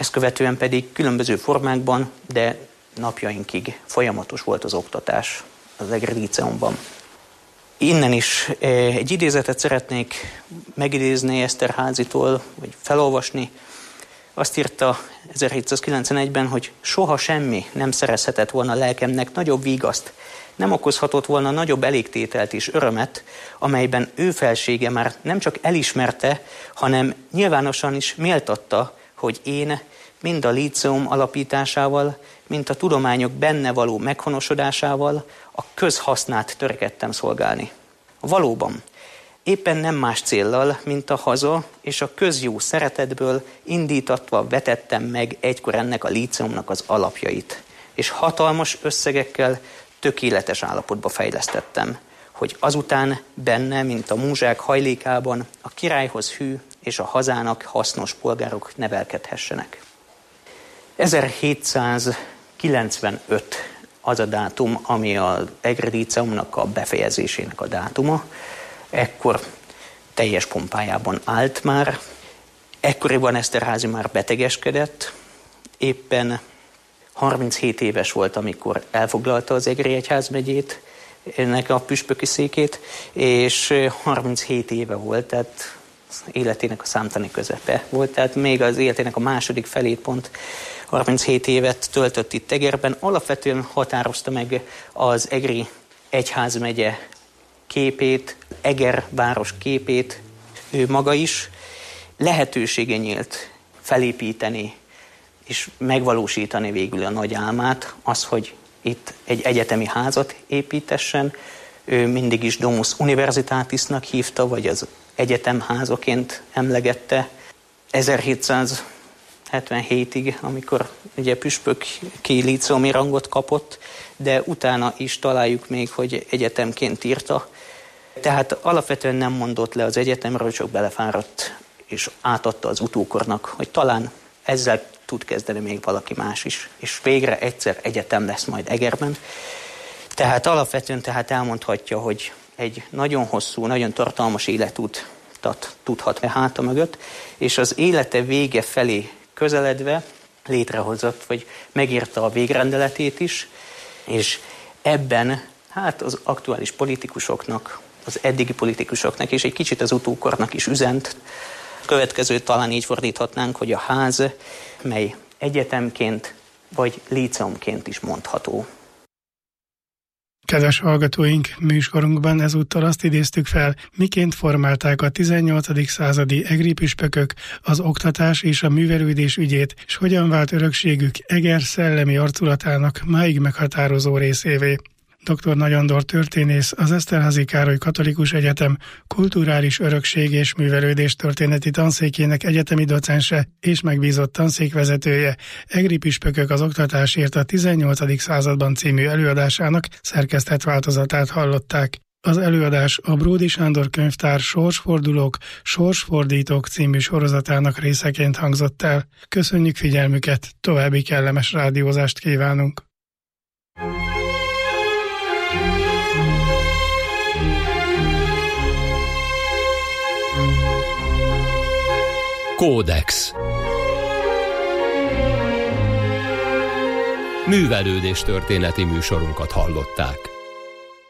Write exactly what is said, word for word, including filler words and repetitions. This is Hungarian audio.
ezt követően pedig különböző formákban, de napjainkig folyamatos volt az oktatás az Egri Líceumban. Innen is egy idézetet szeretnék megidézni Eszterházitól, vagy felolvasni. Azt írta ezerhétszázkilencvenegyben, hogy soha semmi nem szerezhetett volna lelkemnek nagyobb vigaszt, nem okozhatott volna nagyobb elégtételt és örömet, amelyben ő felsége már nem csak elismerte, hanem nyilvánosan is méltatta, hogy én mind a líceum alapításával, mint a tudományok benne való meghonosodásával a közhasznát törekedtem szolgálni. Valóban, éppen nem más céllal, mint a haza és a közjó szeretetből indítatva vetettem meg egykor ennek a líceumnak az alapjait, és hatalmas összegekkel tökéletes állapotba fejlesztettem, hogy azután benne, mint a múzsák hajlékában, a királyhoz hű és a hazának hasznos polgárok nevelkedhessenek. ezerhétszázkilencvenöt az a dátum, ami az Egri Líceumnak a befejezésének a dátuma. Ekkor teljes pompájában állt már. Ekkoriban Eszterházy már betegeskedett. Éppen harminchét éves volt, amikor elfoglalta az Egri Egyházmegyét, ennek a püspöki székét, és harminchét éve volt, tehát életének a számtani közepe volt, tehát még az életének a második felét pont harminchét évet töltött itt Egerben. Alapvetően határozta meg az Egri Egyházmegye képét, Eger város képét, ő maga is. Lehetősége nyílt felépíteni és megvalósítani végül a nagy álmát, az, hogy itt egy egyetemi házat építessen. Ő mindig is Domus Universitatisnak hívta, vagy az egyetemházaként emlegette. ezerhétszázhetvenhétig, amikor ugye püspöki líceumi rangot kapott, de utána is találjuk még, hogy egyetemként írta. Tehát alapvetően nem mondott le az egyetemről, csak belefáradt és átadta az utókornak, hogy talán ezzel tud kezdeni még valaki más is, és végre egyszer egyetem lesz majd Egerben. Tehát alapvetően tehát elmondhatja, hogy egy nagyon hosszú, nagyon tartalmas életutat tudhat háta mögött, és az élete vége felé közeledve létrehozott, vagy megírta a végrendeletét is, és ebben hát az aktuális politikusoknak, az eddigi politikusoknak, és egy kicsit az utókornak is üzent. Következőt talán így fordíthatnánk, hogy a ház, mely egyetemként vagy líceumként is mondható. Kedves hallgatóink, műsorunkban ezúttal azt idéztük fel, miként formálták a tizennyolcadik századi egri püspökök az oktatás és a művelődés ügyét, és hogyan vált örökségük Eger szellemi arculatának máig meghatározó részévé. dr. Nagy Andor történész, az Eszterházy Károly Katolikus Egyetem kulturális örökség és művelődés történeti tanszékének egyetemi docense és megbízott tanszékvezetője, Egri püspökök az oktatásért a tizennyolcadik században című előadásának szerkesztett változatát hallották. Az előadás a Bródy Sándor könyvtár Sorsfordulók, Sorsfordítók című sorozatának részeként hangzott el. Köszönjük figyelmüket, további kellemes rádiózást kívánunk! Kódex. Művelődés történeti műsorunkat hallották.